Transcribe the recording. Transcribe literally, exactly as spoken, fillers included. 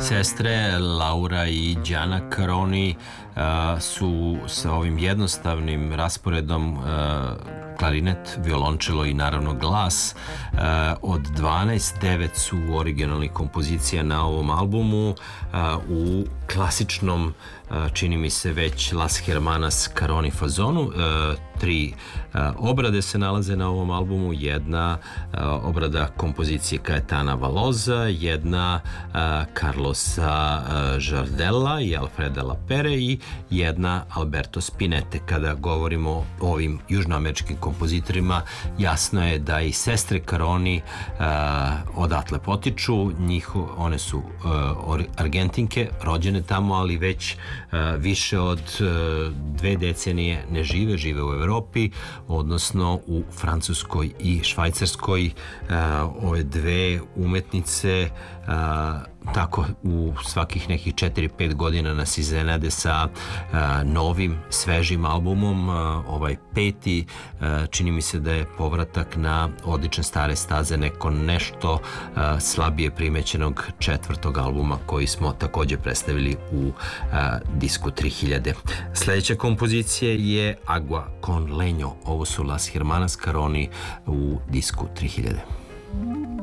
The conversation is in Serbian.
Sestre Laura i Gianna Caroni uh, su sa ovim jednostavnim rasporedom uh, klarinet, violončelo i naravno glas. Uh, od dvanaest, devet su originalnih kompozicija na ovom albumu uh, u klasičnom, uh, čini mi se već Las Hermanas Caroni fazonu. Uh, tri uh, obrade se nalaze na ovom albumu. Jedna uh, obrada kompozicije Caetana Velosa, jedna uh, Carlosa uh, Jardella i Alfreda Lapere i jedna Alberto Spinette. Kada govorimo o ovim južnoameričkim kompozitorima, jasno je da i sestre Caroni uh, odatle potiču. Njiho, one su uh, Argentinke, rođene tamo, ali već uh, više od uh, dve decenije ne žive, žive u Evropi, odnosno u Francuskoj i Švajcarskoj. Uh, ove dve umetnice uh, tako u svakih nekih četiri pet godina nas iznenade sa uh, novim, svežim albumom. Uh, ovaj peti, uh, čini mi se da je povratak na odlične stare staze, neko nešto uh, slabije primećenog četvrtog albuma koji smo takođe predstavili u uh, disku tri hiljade. Sledeća kompozicija je Agua con leño. Ovo su Las Hermanas Caroni u disku tri hiljade.